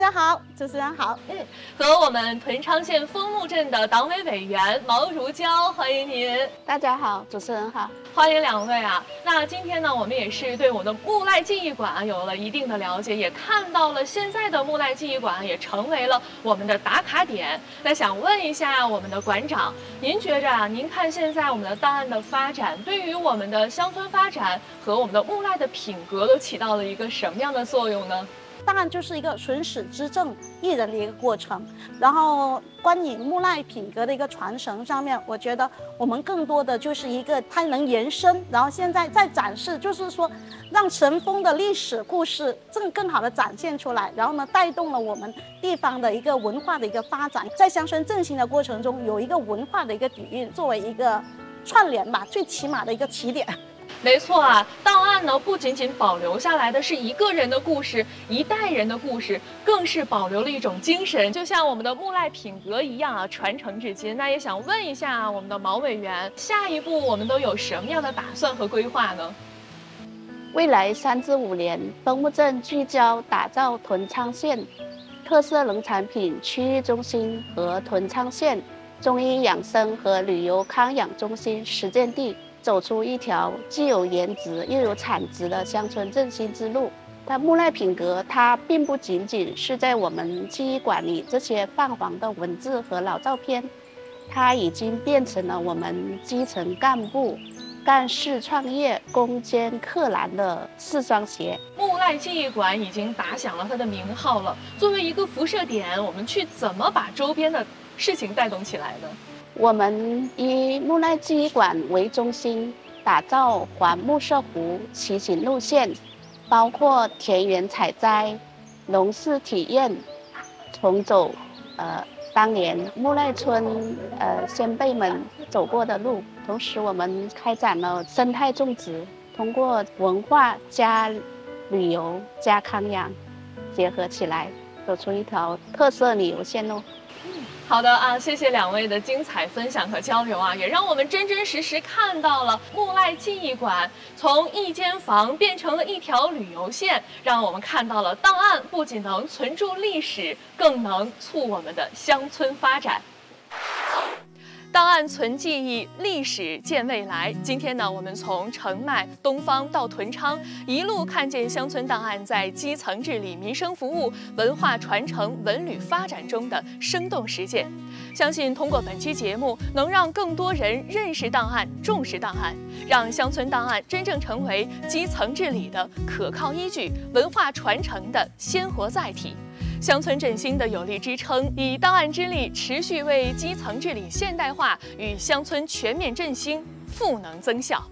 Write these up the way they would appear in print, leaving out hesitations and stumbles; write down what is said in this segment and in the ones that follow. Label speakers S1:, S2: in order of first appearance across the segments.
S1: 大家好，主持人好。
S2: 和我们屯昌县枫木镇的党委委员毛如娇，欢迎您。
S1: 大家好，主持人好。
S2: 欢迎两位啊！那今天呢，我们也是对我们的木赖记忆馆有了一定的了解，也看到了现在的木赖记忆馆也成为了我们的打卡点。那想问一下我们的馆长，您觉着啊，您看现在我们的档案的发展，对于我们的乡村发展和我们的木赖的品格都起到了一个什么样的作用呢？
S1: 档案就是一个顺史之政艺人的一个过程，然后关于木赖品格的一个传承上面，我觉得我们更多的就是一个它能延伸，然后现在在展示，就是说让尘封的历史故事更好的展现出来，然后呢带动了我们地方的一个文化的一个发展，在乡村振兴的过程中有一个文化的一个底蕴作为一个串联吧，最起码的一个起点。
S2: 没错啊，档案呢不仅仅保留下来的是一个人的故事、一代人的故事，更是保留了一种精神，就像我们的木赖品格一样啊，传承至今。那也想问一下我们的毛委员，下一步我们都有什么样的打算和规划呢？
S3: 未来3至5年，枫木镇聚焦打造屯昌县特色农产品区域中心和屯昌县中医养生和旅游康养中心实践地，走出一条既有颜值又有产值的乡村振兴之路。但木赖品格它并不仅仅是在我们记忆馆里这些泛黄的文字和老照片，它已经变成了我们基层干部干事创业攻坚克难的4双鞋。
S2: 木赖记忆馆已经打响了它的名号了，作为一个辐射点，我们去怎么把周边的事情带动起来呢？
S3: 我们以木赖记忆馆为中心，打造环木色湖骑行路线，包括田园采摘、农事体验，重走当年木赖村先辈们走过的路。同时，我们开展了生态种植，通过文化加旅游加康养结合起来，走出一条特色旅游线路。
S2: 好的啊，谢谢两位的精彩分享和交流啊，也让我们真真实实看到了木赖记忆馆从一间房变成了一条旅游线，让我们看到了档案不仅能存住历史，更能促我们的乡村发展。档案存记忆，历史见未来。今天呢，我们从澄迈、东方到屯昌，一路看见乡村档案在基层治理、民生服务、文化传承、文旅发展中的生动实践。相信通过本期节目，能让更多人认识档案、重视档案，让乡村档案真正成为基层治理的可靠依据、文化传承的鲜活载体。乡村振兴的有力支撑，以档案之力持续为基层治理现代化与乡村全面振兴赋能增效。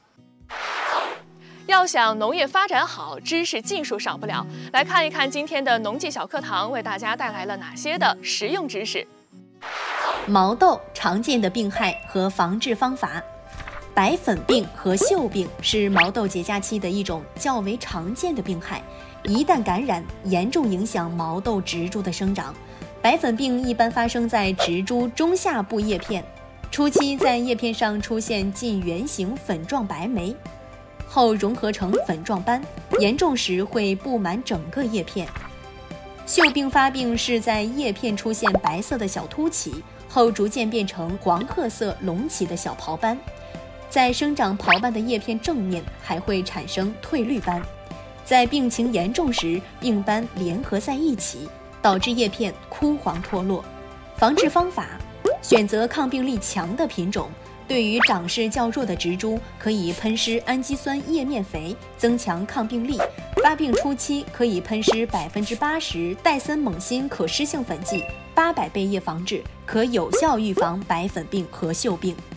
S2: 要想农业发展好，知识技术少不了。来看一看今天的农技小课堂为大家带来了哪些的实用知识。
S4: 毛豆常见的病害和防治方法。白粉病和锈病是毛豆结荚期的一种较为常见的病害，一旦感染，严重影响毛豆植株的生长。白粉病一般发生在植株中下部叶片，初期在叶片上出现近圆形粉状白霉，后融合成粉状斑，严重时会布满整个叶片。锈病发病是在叶片出现白色的小凸起，后逐渐变成黄褐色隆起的小袍斑，在生长袍斑的叶片正面还会产生褪绿斑。在病情严重时，病斑联合在一起，导致叶片枯黄脱落。防治方法：选择抗病力强的品种，对于长势较弱的植株，可以喷施氨基酸叶面肥，增强抗病力。发病初期可以喷施80%戴森锰锌可施性粉剂，800倍叶防治，可有效预防白粉病和锈病。